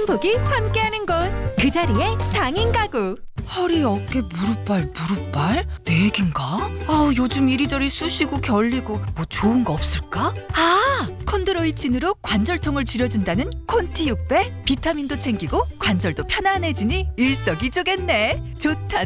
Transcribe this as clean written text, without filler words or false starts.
행복이 함께하는 곳, 그 자리에 장인 가구. 허리, 어깨, 무릎발? 내 얘긴가? 요즘 이리저리 쑤시고 결리고 뭐 좋은 거 없을까? 콘드로이친으로 관절통을 줄여준다는 콘티 600. 비타민도 챙기고 관절도 편안해지니 일석이조겠네. 좋다.